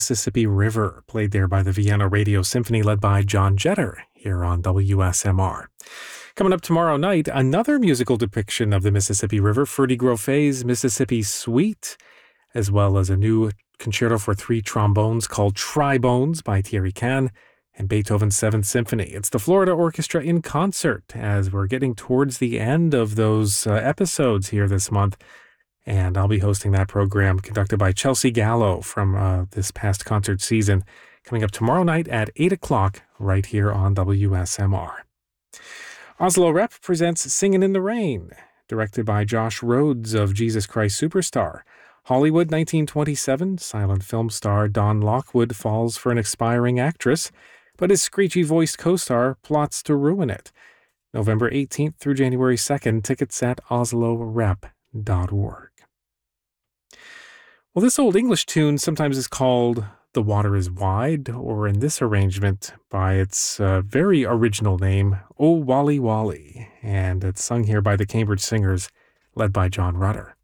Mississippi River, played there by the Vienna Radio Symphony led by John Jetter here on WSMR. Coming up tomorrow night, another musical depiction of the Mississippi River, Ferdy Groffet's Mississippi Suite, as well as a new concerto for 3 trombones called Tribones by Thierry Kahn, and Beethoven's 7th Symphony. It's the Florida Orchestra in concert as we're getting towards the end of those episodes here this month. And I'll be hosting that program conducted by Chelsea Gallo from this past concert season, coming up tomorrow night at 8 o'clock right here on WSMR. Oslo Rep presents Singin' in the Rain, directed by Josh Rhodes of Jesus Christ Superstar. Hollywood 1927, silent film star Don Lockwood falls for an aspiring actress, but his screechy-voiced co-star plots to ruin it. November 18th through January 2nd, tickets at oslorep.org. Well, this old English tune sometimes is called The Water is Wide, or in this arrangement by its very original name, Oh Wally Wally, and it's sung here by the Cambridge Singers, led by John Rutter.